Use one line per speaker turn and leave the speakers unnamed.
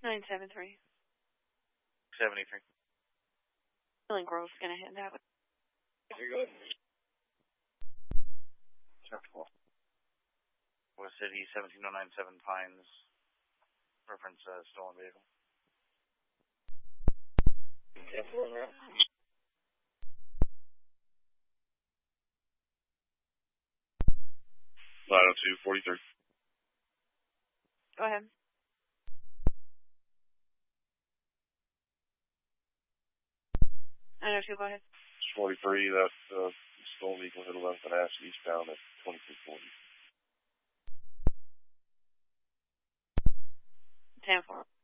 973.
73.
Feeling Grove's going to hit that.
There you go. Chapter 12. West City, 17097 Pines. Reference stolen vehicle.
902-43.
Go ahead. I know if you go ahead.
43, that stolen vehicle hit 11th and Ash eastbound at 2340.
10-4.